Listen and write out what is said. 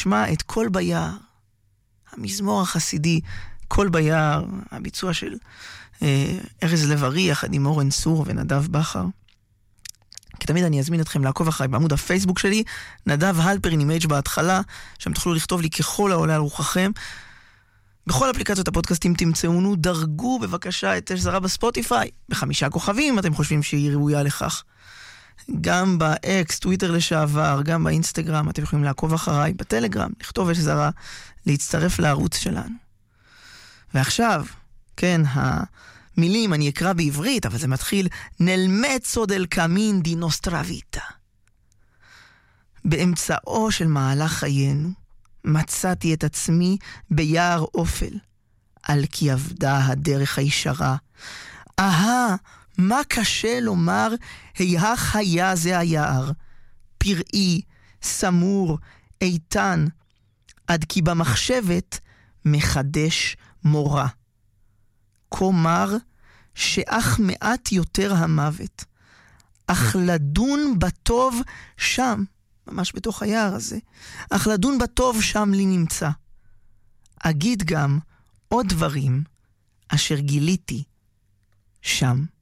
נשמע את קול ביער, המזמור החסידי, קול ביער, הביצוע של ארז לב-ארי יחד עם אורן סור ונדב בכר. כי תמיד אני אזמין אתכם לעקוב אחריי בעמוד הפייסבוק שלי, נדב הלפרין עם H בהתחלה, שם תוכלו לכתוב לי ככל העולה על רוחכם. בכל אפליקציות הפודקאסטים תמצאונו, דרגו בבקשה את אש זרה בספוטיפיי, ב5 כוכבים, אתם חושבים שהיא ראויה לכך. גם באקס, טוויטר לשעבר, גם באינסטגרם, אתם יכולים לעקוב אחריי, בטלגרם, לכתוב אש זרה, להצטרף לערוץ שלנו. ועכשיו, כן, המילים אני אקרא בעברית, אבל זה מתחיל, nel mezzo del camin di nostra vita. באמצעו של מהלך חיינו, מצאתי את עצמי ביער אופל, על כי עבדה הדרך הישרה. מה קשה לומר, היך היה זה היער, פראי, סמור, איתן, עד כי במחשבת מחדש מורה. כומר שאך מעט יותר המוות, אך לדון בטוב שם, ממש בתוך היער הזה, אך לדון בטוב שם לי נמצא. אגיד גם עוד דברים אשר גיליתי שם.